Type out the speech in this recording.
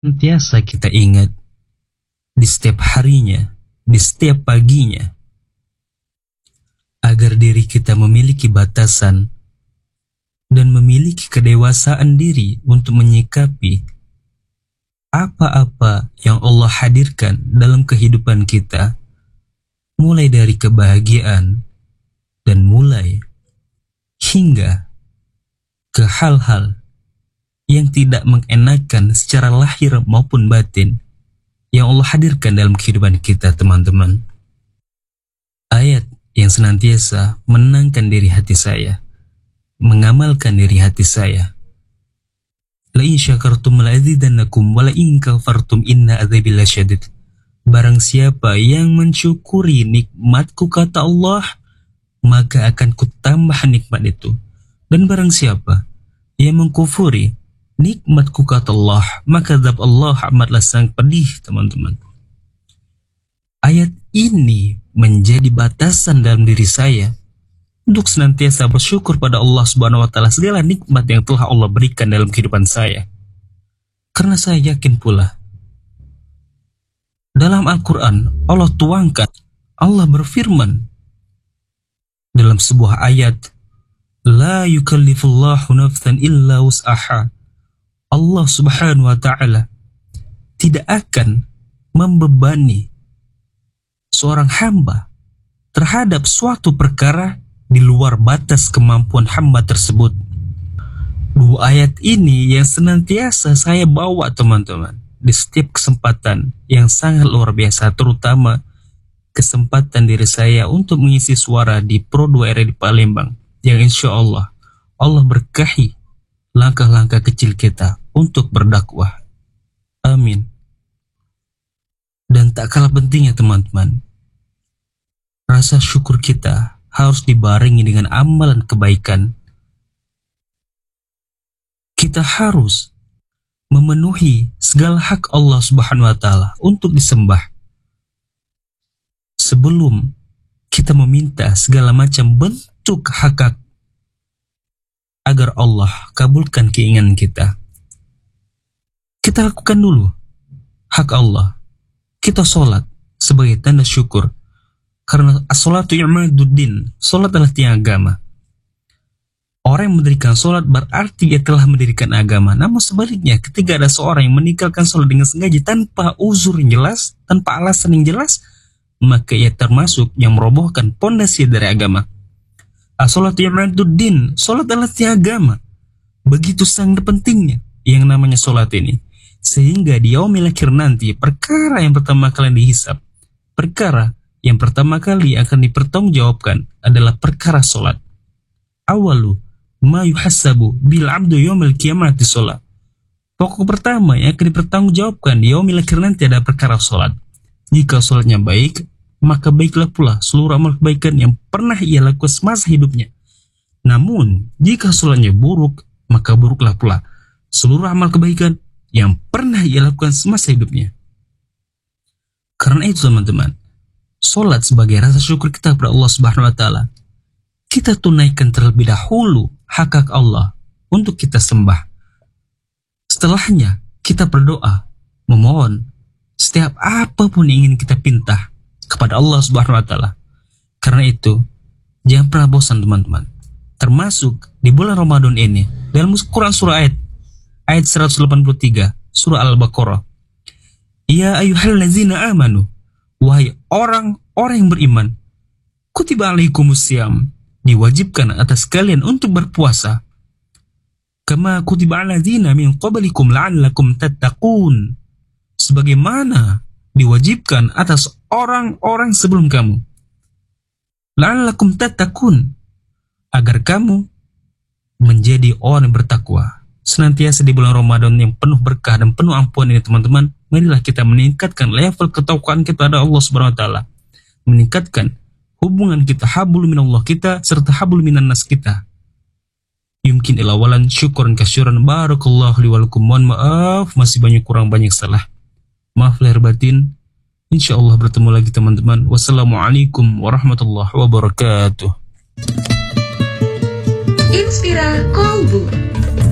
Senantiasa kita ingat di setiap harinya, di setiap paginya, agar diri kita memiliki batasan dan memiliki kedewasaan diri untuk menyikapi apa-apa yang Allah hadirkan dalam kehidupan kita, mulai dari kebahagiaan dan mulai hingga ke hal-hal yang tidak mengenakan secara lahir maupun batin yang Allah hadirkan dalam kehidupan kita, teman-teman. Ayat yang senantiasa menenangkan diri hati saya, mengamalkan diri hati saya. La in syakartum la azidannakum wa la in kafartum inna adzabi lasyadid. Barang siapa yang mensyukuri nikmatku, kata Allah, maka akan kutambah nikmat itu. Dan barang siapa yang mengkufuri nikmatku, kata Allah, maka azab Allah amatlah sangat pedih, teman-teman. Ayat ini menjadi batasan dalam diri saya untuk senantiasa bersyukur pada Allah Subhanahu wa Ta'ala segala nikmat yang telah Allah berikan dalam kehidupan saya. Karena saya yakin pula dalam Al-Quran Allah tuangkan, Allah berfirman dalam sebuah ayat, la yukallifullahu nafsan illa wus'aha. Allah Subhanahu wa Ta'ala tidak akan membebani seorang hamba terhadap suatu perkara di luar batas kemampuan hamba tersebut. Dua ayat ini yang senantiasa saya bawa, teman-teman, di setiap kesempatan yang sangat luar biasa, terutama kesempatan diri saya untuk mengisi suara di Pro 2 RRI di Palembang, yang insya Allah berkahi langkah-langkah kecil kita untuk berdakwah. Amin. Dan tak kalah pentingnya, teman-teman, rasa syukur kita harus dibarengi dengan amalan kebaikan. Kita harus memenuhi segala hak Allah Subhanahu wa Ta'ala untuk disembah sebelum kita meminta segala macam bentuk hak agar Allah kabulkan keinginan kita. Kita lakukan dulu hak Allah. Kita sholat sebagai tanda syukur. Karena as-sholatu i'maduddin, sholat adalah tiang agama. Orang yang mendirikan sholat berarti dia telah mendirikan agama. Namun sebaliknya, ketika ada seorang yang meninggalkan sholat dengan sengaja tanpa uzur yang jelas, tanpa alasan yang jelas, maka ia termasuk yang merobohkan pondasi dari agama. As-sholatu i'maduddin, sholat adalah tiang agama. Begitu sangat pentingnya yang namanya sholat ini. Sehingga di yaumil akhir nanti, perkara yang pertama kali dihisab, perkara yang pertama kali akan dipertanggungjawabkan adalah perkara sholat. Awalu ma yuhassabu bil abdu yaumil qiyamati sholat. Pokok pertama yang akan dipertanggungjawabkan di yaumil akhir nanti adalah perkara sholat. Jika sholatnya baik, maka baiklah pula seluruh amal kebaikan yang pernah ia lakukan semasa hidupnya. Namun, jika sholatnya buruk, maka buruklah pula seluruh amal kebaikan yang pernah ia lakukan semasa hidupnya. Karena itu, teman-teman, sholat sebagai rasa syukur kita kepada Allah Subhanahu wa Ta'ala, kita tunaikan terlebih dahulu hak Allah untuk kita sembah. Setelahnya, kita berdoa, memohon setiap apapun yang ingin kita pinta kepada Allah Subhanahu wa Ta'ala. Karena itu, jangan pernah bosan, teman-teman. Termasuk di bulan Ramadan ini, dalam Quran surah ayat 183 surah Al-Baqarah. Ya ayyuhallazina amanu, wahai orang-orang yang beriman, kutiba alaikumusiyam, diwajibkan atas kalian untuk berpuasa. Kama kutiba aladzina min qablikum la'allakum tattaqun, sebagaimana diwajibkan atas orang-orang sebelum kamu. La'allakum tattaqun, agar kamu menjadi orang yang bertakwa. Senantiasa di bulan Ramadan yang penuh berkah dan penuh ampunan ini, teman-teman, marilah kita meningkatkan level ketakwaan kita pada Allah Subhanahu wa Ta'ala, meningkatkan hubungan kita, hablum minallah kita serta hablum minan nas kita. Yumkin ilawalan syukuran kasyuran. Barakallahu li wa lakum. Mohon maaf masih kurang banyak salah. Maaf lahir batin. Insyaallah bertemu lagi, teman-teman. Wassalamualaikum warahmatullahi wabarakatuh. Inspira Kolbu.